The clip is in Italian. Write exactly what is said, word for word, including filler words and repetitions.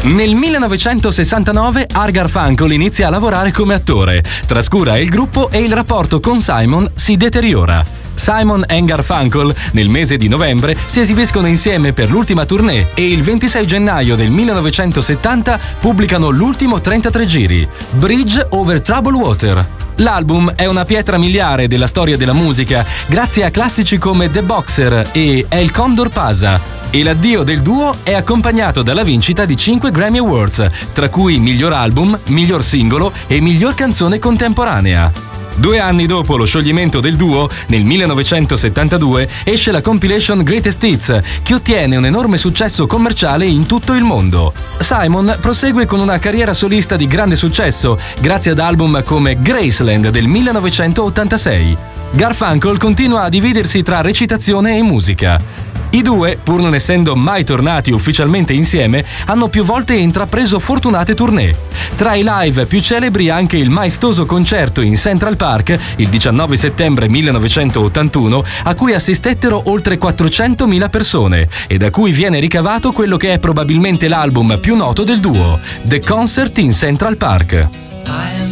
Nel millenovecentosessantanove Art Garfunkel inizia a lavorare come attore, trascura il gruppo e il rapporto con Simon si deteriora. Simon e Garfunkel nel mese di novembre si esibiscono insieme per l'ultima tournée e il ventisei gennaio del millenovecentosettanta pubblicano l'ultimo trentatré giri, Bridge Over Troubled Water. L'album è una pietra miliare della storia della musica, grazie a classici come The Boxer e El Condor Pasa. E l'addio del duo è accompagnato dalla vincita di cinque Grammy Awards, tra cui miglior album, miglior singolo e miglior canzone contemporanea. Due anni dopo lo scioglimento del duo, nel millenovecentosettantadue, esce la compilation Greatest Hits, che ottiene un enorme successo commerciale in tutto il mondo. Simon prosegue con una carriera solista di grande successo, grazie ad album come Graceland del millenovecentottantasei. Garfunkel continua a dividersi tra recitazione e musica. I due, pur non essendo mai tornati ufficialmente insieme, hanno più volte intrapreso fortunate tournée. Tra i live più celebri anche il maestoso concerto in Central Park il diciannove settembre millenovecentottantuno, a cui assistettero oltre quattrocentomila persone e da cui viene ricavato quello che è probabilmente l'album più noto del duo, The Concert in Central Park. I am